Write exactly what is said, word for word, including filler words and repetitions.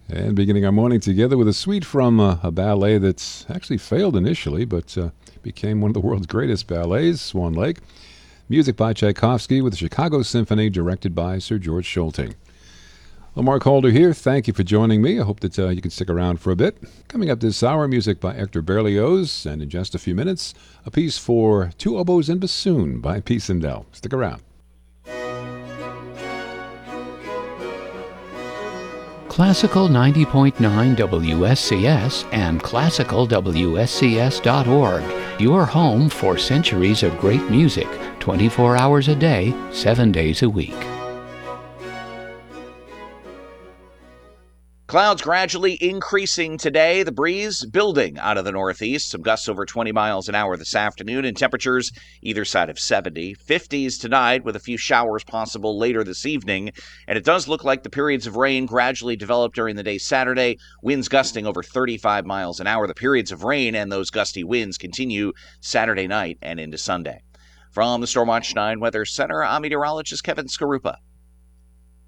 And beginning our morning together with a suite from uh, a ballet that's actually failed initially, but uh, became one of the world's greatest ballets, Swan Lake. Music by Tchaikovsky with the Chicago Symphony, directed by Sir George Solti. Well, Mark Holder here. Thank you for joining me. I hope that uh, you can stick around for a bit. Coming up this hour, music by Hector Berlioz, and in just a few minutes, a piece for two oboes and bassoon by P. Sindel. Stick around. Classical ninety point nine W S C S and classical W S C S dot org. Your home for centuries of great music, twenty-four hours a day, seven days a week. Clouds gradually increasing today. The breeze building out of the northeast. Some gusts over twenty miles an hour this afternoon, and temperatures either side of seventy. fifties tonight with a few showers possible later this evening. And it does look like the periods of rain gradually develop during the day Saturday. Winds gusting over thirty-five miles an hour. The periods of rain and those gusty winds continue Saturday night and into Sunday. From the Stormwatch nine Weather Center, I'm meteorologist Kevin Skarupa.